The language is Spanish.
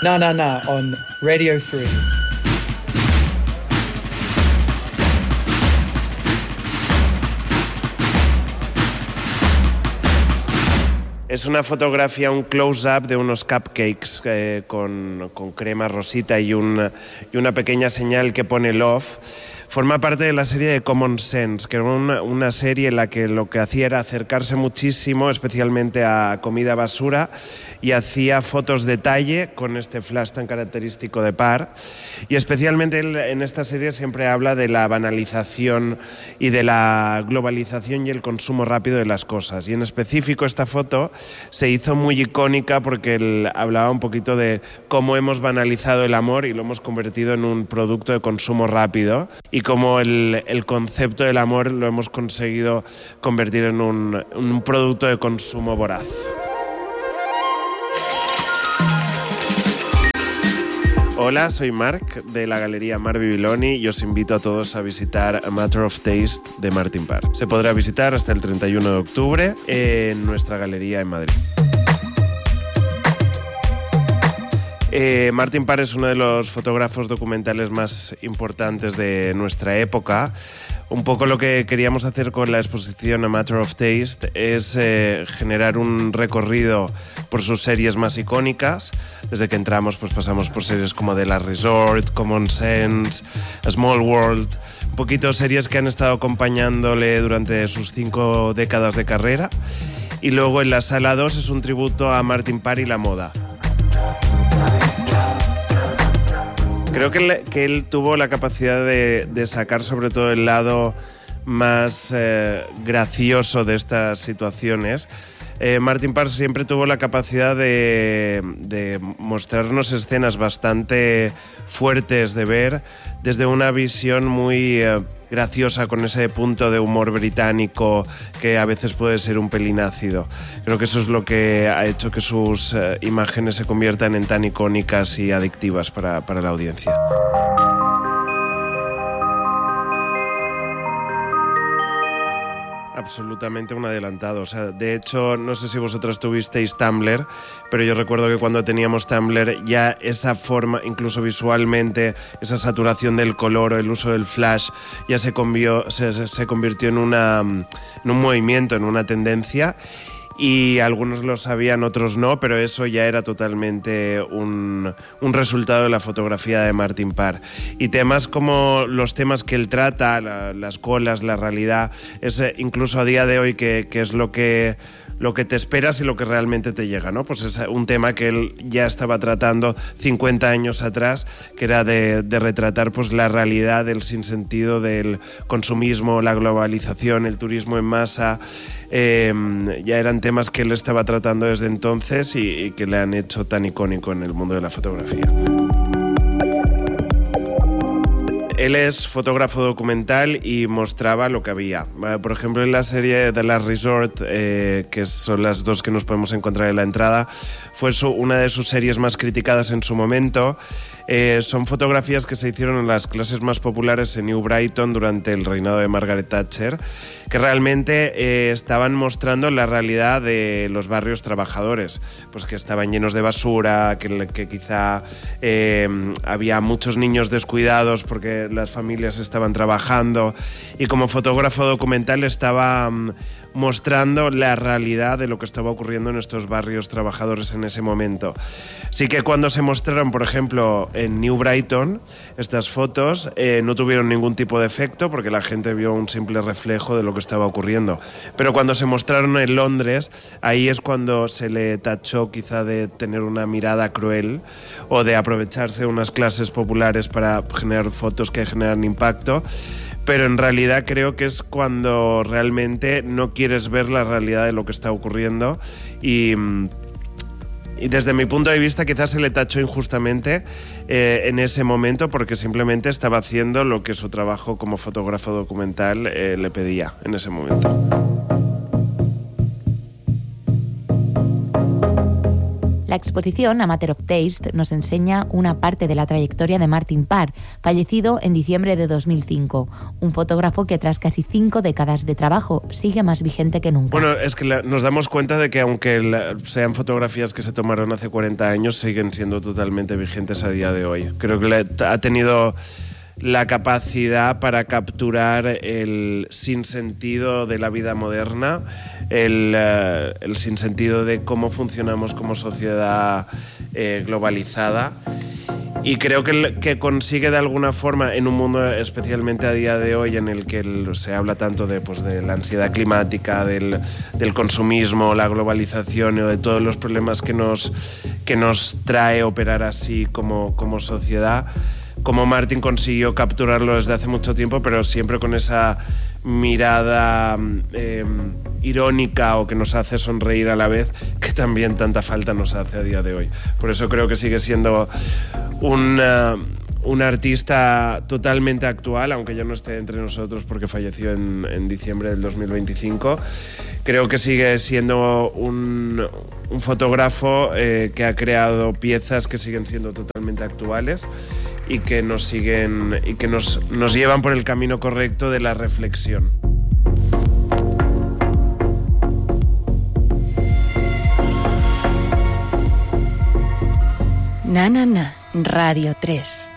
No, on Radio 3. Es una fotografía, un close-up de unos cupcakes con crema rosita y una pequeña señal que pone Love. Forma parte de la serie de Common Sense, que era una serie en la que lo que hacía era acercarse muchísimo, especialmente a comida basura, y hacía fotos detalle con este flash tan característico de Parr. Y especialmente en esta serie siempre habla de la banalización y de la globalización y el consumo rápido de las cosas. Y en específico esta foto se hizo muy icónica porque él hablaba un poquito de cómo hemos banalizado el amor y lo hemos convertido en un producto de consumo rápido, y cómo el concepto del amor lo hemos conseguido convertir en un producto de consumo voraz. Hola, soy Marc de la Galería Mar Bibiloni y os invito a todos a visitar A Matter of Taste de Martin Parr. Se podrá visitar hasta el 31 de octubre en nuestra galería en Madrid. Martin Parr es uno de los fotógrafos documentales más importantes de nuestra época. Un poco lo que queríamos hacer con la exposición A Matter of Taste es generar un recorrido por sus series más icónicas. Desde que entramos pues pasamos por series como The Last Resort, Common Sense, A Small World, un poquito series que han estado acompañándole durante sus 5 décadas de carrera. Y luego en la sala 2 es un tributo a Martin Parr y la moda. Creo que él tuvo la capacidad de sacar sobre todo el lado más gracioso de estas situaciones. Martin Parr siempre tuvo la capacidad de mostrarnos escenas bastante fuertes de ver desde una visión muy graciosa, con ese punto de humor británico que a veces puede ser un pelín ácido. Creo que eso es lo que ha hecho que sus imágenes se conviertan en tan icónicas y adictivas para la audiencia. Absolutamente un adelantado. O sea, de hecho, no sé si vosotros tuvisteis Tumblr, pero yo recuerdo que cuando teníamos Tumblr ya esa forma, incluso visualmente, esa saturación del color o el uso del flash ya se convirtió en un movimiento, en una tendencia. Y algunos lo sabían, otros no, pero eso ya era totalmente un resultado de la fotografía de Martin Parr. Y temas como los temas que él trata, las colas, la realidad, es incluso a día de hoy que es lo que te esperas y lo que realmente te llega, ¿no? Pues es un tema que él ya estaba tratando 50 años atrás, que era de retratar pues la realidad del sinsentido del consumismo, la globalización, el turismo en masa. Ya eran temas que él estaba tratando desde entonces y que le han hecho tan icónico en el mundo de la fotografía. Él es fotógrafo documental y mostraba lo que había. Por ejemplo, en la serie The Last Resort, que son las dos que nos podemos encontrar en la entrada, fue una de sus series más criticadas en su momento. Son fotografías que se hicieron en las clases más populares en New Brighton durante el reinado de Margaret Thatcher, que realmente estaban mostrando la realidad de los barrios trabajadores, pues que estaban llenos de basura, que quizá había muchos niños descuidados porque las familias estaban trabajando, y como fotógrafo documental estaba mostrando la realidad de lo que estaba ocurriendo en estos barrios trabajadores en ese momento. Sí que cuando se mostraron, por ejemplo, en New Brighton, estas fotos no tuvieron ningún tipo de efecto porque la gente vio un simple reflejo de lo que estaba ocurriendo. Pero cuando se mostraron en Londres, ahí es cuando se le tachó quizá de tener una mirada cruel o de aprovecharse de unas clases populares para generar fotos que generan impacto. Pero en realidad creo que es cuando realmente no quieres ver la realidad de lo que está ocurriendo y desde mi punto de vista quizás se le tachó injustamente en ese momento porque simplemente estaba haciendo lo que su trabajo como fotógrafo documental le pedía en ese momento. La exposición A Matter of Taste nos enseña una parte de la trayectoria de Martin Parr, fallecido en diciembre de 2005, un fotógrafo que tras casi 5 décadas de trabajo sigue más vigente que nunca. Bueno, es que nos damos cuenta de que aunque sean fotografías que se tomaron hace 40 años, siguen siendo totalmente vigentes a día de hoy. Creo que ha tenido la capacidad para capturar el sinsentido de la vida moderna, el sinsentido de cómo funcionamos como sociedad globalizada. Y creo que consigue de alguna forma, en un mundo especialmente a día de hoy en el que se habla tanto de la ansiedad climática, del consumismo, la globalización o de todos los problemas que nos trae operar así como sociedad, como Martin consiguió capturarlo desde hace mucho tiempo, pero siempre con esa mirada irónica o que nos hace sonreír a la vez, que también tanta falta nos hace a día de hoy. Por eso creo que sigue siendo un artista totalmente actual, aunque ya no esté entre nosotros porque falleció en diciembre del 2025. Creo que sigue siendo un fotógrafo que ha creado piezas que siguen siendo totalmente actuales y que nos siguen y que nos llevan por el camino correcto de la reflexión. Na, na, na, Radio 3.